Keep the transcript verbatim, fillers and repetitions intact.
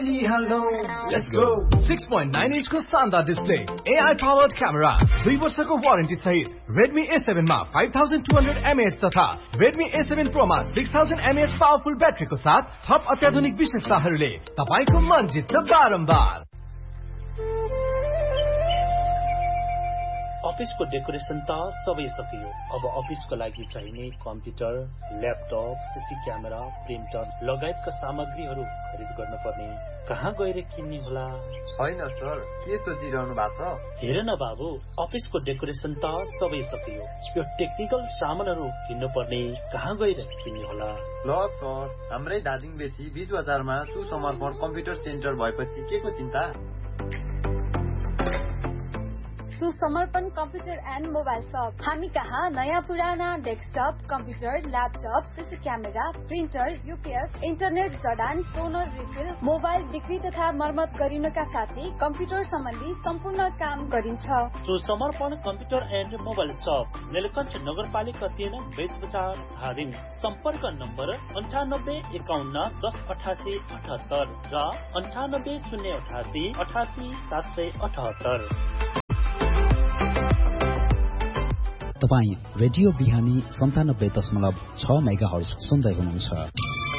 Hello, let's go. six point nine inch को शानदार display, A I powered camera, दुई वर्षको वारेन्टी सहित Redmi A seven मा five thousand two hundred milliamp hour तथा Redmi A seven Pro मा six thousand milliamp hour powerful ब्याट्रीको साथ थप अत्याधुनिक विशेषताहरूले तपाईको मन जित्छ बारम्बार। अफिसको डेकोरेसन त सबै सकियो। अब अफिसको लागि चाहिने computer, laptop, CC camera, printer लगायतका सामग्रीहरू खरिद गर्न पर्ने कहाँ गएर किन्ने होला? हैन सर, के सोचिरहनु भएको छ? हेर न बाबु, अफिसको डेकोरेसन त सबै सकियो। यो टेक्निकल सामानहरू किन्नु पर्ने कहाँ गएर किन्ने होला? ल सर, हाम्रै दादिङ बेसी बीच बजारमा सुसमर्पण कम्प्युटर सेन्टर भएपछि के को चिन्ता? सुसमर्पण कम्प्युटर एन्ड मोबाइल शप। हामी कहाँ नयाँ पुराना desktop, computer, laptop, CC camera, printer, UPS, internet जडान, टोनर रिफिल, मोबाइल बिक्री तथा मर्मत गरिनका साथै कम्प्युटर सम्बन्धी सम्पूर्ण काम गरिन्छ। सुसमर्पण कम्प्युटर एन्ड मोबाइल शप, नीलकण्ठ नगरपालिका तीन, बेच बजार, धादिङ। सम्पर्क नम्बर अन्ठानब्बे एकाउन्न दस अठासी अठहत्तर र अन्ठानब्बे शून्य अठासी अठासी सात सय अठहत्तर। तपाईँ रेडियो बिहानी सन्तानब्बे दशमलव छ मेगा हर्ज सुन्दै हुनुहुन्छ।